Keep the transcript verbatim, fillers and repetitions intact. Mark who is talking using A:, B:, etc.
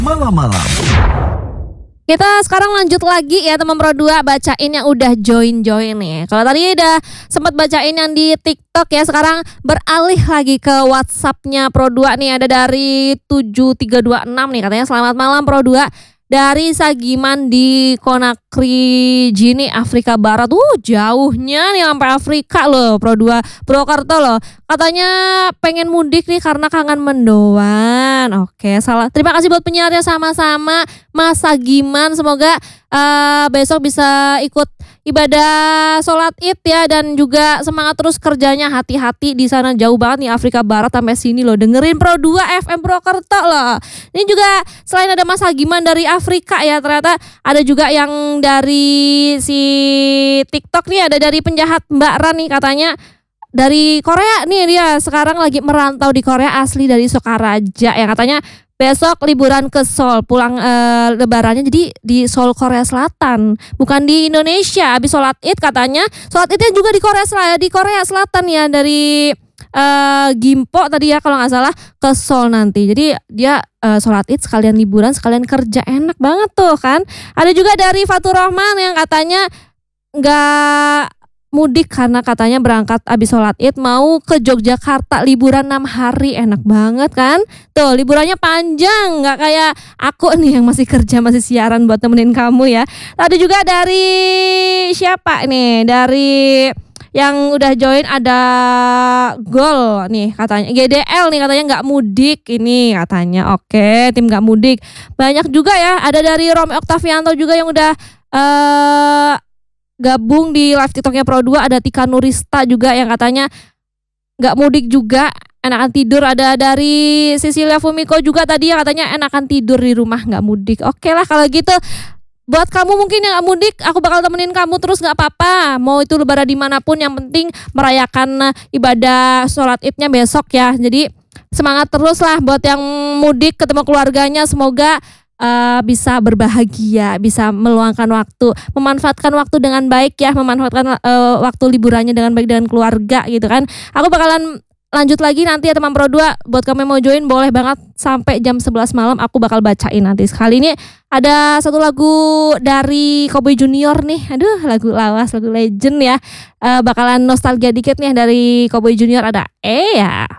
A: Malam-malam.
B: Kita sekarang lanjut lagi ya teman Pro dua, bacain yang udah join-join nih. Kalau tadi udah sempat bacain yang di TikTok ya, sekarang beralih lagi ke WhatsApp-nya Pro dua nih. Ada dari tujuh tiga dua enam nih, katanya selamat malam Pro dua. Dari Sagiman di Conakry Gini, Afrika Barat. Uh, jauhnya nih sampai Afrika loh Pro dua, Purwokerto loh. Katanya pengen mudik nih karena kangen mendoan. Oke, salah. Terima kasih buat penyiarnya sama-sama Mas Sagiman. Semoga uh, besok bisa ikut ibadah sholat Id ya, dan juga semangat terus kerjanya, hati-hati di sana, jauh banget nih Afrika Barat sampai sini loh. Dengerin Pro dua F M Purwokerto loh. Ini juga selain ada Mas Sagiman dari Afrika ya, ternyata ada juga yang dari si TikTok nih, ada dari penjahat Mbak Ran nih, katanya dari Korea nih, dia sekarang lagi merantau di Korea, asli dari Sokaraja ya, katanya besok liburan ke Seoul, pulang e, lebarannya jadi di Seoul Korea Selatan, bukan di Indonesia. Habis sholat Id katanya, sholat Idnya juga di Korea Selatan, di Korea Selatan ya, dari e, Gimpo tadi ya kalau nggak salah, ke Seoul nanti. Jadi dia e, sholat Id sekalian liburan sekalian kerja, enak banget tuh kan. Ada juga dari Fatur Rahman yang katanya nggak mudik karena katanya berangkat abis sholat Id mau ke Yogyakarta liburan enam hari, enak banget kan. Tuh liburannya panjang, gak kayak aku nih yang masih kerja, masih siaran buat temenin kamu ya. Tadi juga dari siapa nih, dari yang udah join ada Gol nih katanya, G D L nih katanya gak mudik ini katanya. Oke, tim gak mudik. Banyak juga ya, ada dari Romy Oktavianto juga yang udah uh, gabung di live TikToknya Pro dua. Ada Tika Nurista juga yang katanya gak mudik juga, enakan tidur. Ada dari Cecilia Fumiko juga tadi yang katanya enakan tidur di rumah, gak mudik. Oke lah kalau gitu, buat kamu mungkin yang gak mudik, aku bakal temenin kamu terus, gak apa-apa. Mau itu lebaran dimanapun, yang penting merayakan ibadah sholat Idnya besok ya. Jadi semangat terus lah buat yang mudik ketemu keluarganya. Semoga Uh, bisa berbahagia, bisa meluangkan waktu, memanfaatkan waktu dengan baik ya, memanfaatkan uh, waktu liburannya dengan baik dengan keluarga gitu kan. Aku bakalan lanjut lagi nanti ya teman Pro dua, buat kamu yang mau join boleh banget sampai jam sebelas malam aku bakal bacain nanti. Sekali ini ada satu lagu dari Cowboy Junior nih, aduh lagu lawas, lagu legend ya, uh, bakalan nostalgia dikit nih dari Cowboy Junior. Ada Eh ya.